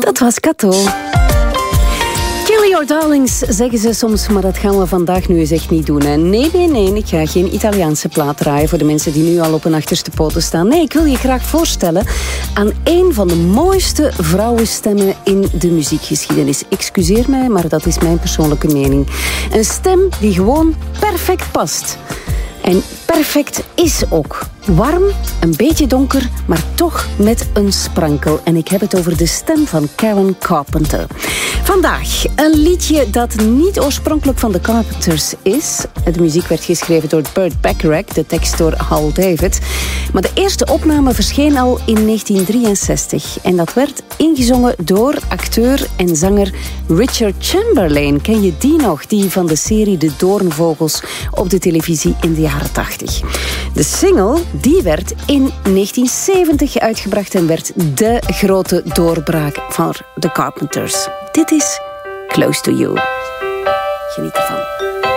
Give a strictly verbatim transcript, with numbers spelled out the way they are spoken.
Dat was Kato. Kill your darlings, zeggen ze soms, maar dat gaan we vandaag nu eens echt niet doen. Hè. Nee, nee, nee, ik ga geen Italiaanse plaat draaien voor de mensen die nu al op hun achterste poten staan. Nee, ik wil je graag voorstellen aan een van de mooiste vrouwenstemmen in de muziekgeschiedenis. Excuseer mij, maar dat is mijn persoonlijke mening. Een stem die gewoon perfect past. En perfect is ook. Warm, een beetje donker, maar toch met een sprankel. En ik heb het over de stem van Karen Carpenter. Vandaag een liedje dat niet oorspronkelijk van de Carpenters is. De muziek werd geschreven door Burt Bacharach, de tekst door Hal David. Maar de eerste opname verscheen al in negentien drieënzestig. En dat werd ingezongen door acteur en zanger Richard Chamberlain. Ken je die nog? Die van de serie De Doornvogels op de televisie in de jaren tachtig. De single die werd in negentien zeventig uitgebracht en werd de grote doorbraak van de Carpenters. Dit is Close to You. Geniet ervan.